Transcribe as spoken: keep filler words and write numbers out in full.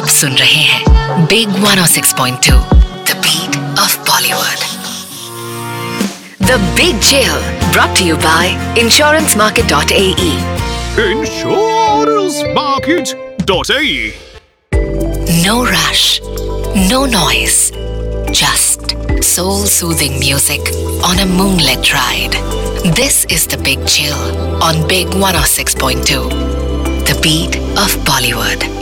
आप सुन रहे हैं big one O six point two, the beat of Bollywood. The Big Chill, brought to you by insurance market dot a e. insurance market dot a e. No rush, no noise, just soul-soothing music on a moonlit ride. This is the Big Chill on Big one oh six point two, the beat of Bollywood.